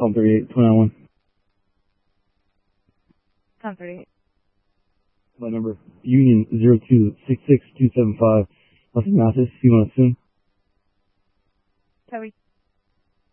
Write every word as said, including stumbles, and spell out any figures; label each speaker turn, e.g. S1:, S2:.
S1: Com thirty-eight, two nine one.
S2: Com thirty-eight.
S1: My number, Union zero two six six two seven five. Los Mathis, you want to assume?
S2: Toby.